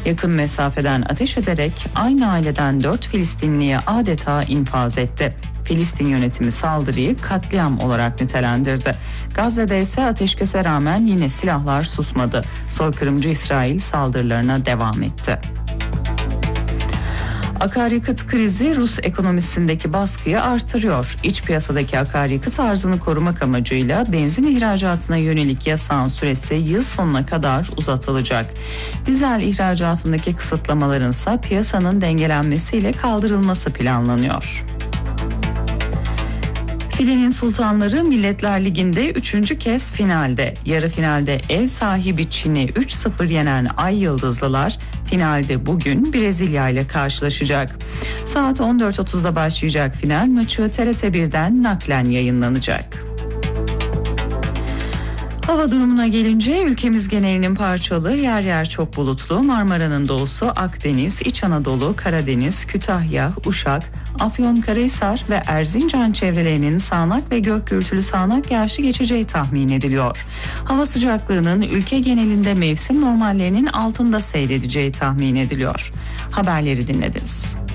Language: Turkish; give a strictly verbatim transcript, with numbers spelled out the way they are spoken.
Yakın mesafeden ateş ederek aynı aileden dört Filistinliye adeta infaz etti. Filistin yönetimi saldırıyı katliam olarak nitelendirdi. Gazze'de ise ateşkese rağmen yine silahlar susmadı. Soykırımcı İsrail saldırılarına devam etti. Akaryakıt krizi Rus ekonomisindeki baskıyı artırıyor. İç piyasadaki akaryakıt arzını korumak amacıyla benzin ihracatına yönelik yasağın süresi yıl sonuna kadar uzatılacak. Dizel ihracatındaki kısıtlamaların ise piyasanın dengelenmesiyle kaldırılması planlanıyor. Filenin Sultanları Milletler Ligi'nde üçüncü kez finalde. Yarı finalde ev sahibi Çin'i üç sıfır yenen Ay Yıldızlılar finalde bugün Brezilya ile karşılaşacak. Saat on dört otuzda başlayacak final maçı T R T birden naklen yayınlanacak. Hava durumuna gelince ülkemiz genelinin parçalı, yer yer çok bulutlu, Marmara'nın doğusu, Akdeniz, İç Anadolu, Karadeniz, Kütahya, Uşak, Afyonkarahisar ve Erzincan çevrelerinin sağanak ve gök gürültülü sağanak yağışlı geçeceği tahmin ediliyor. Hava sıcaklığının ülke genelinde mevsim normallerinin altında seyredeceği tahmin ediliyor. Haberleri dinlediniz.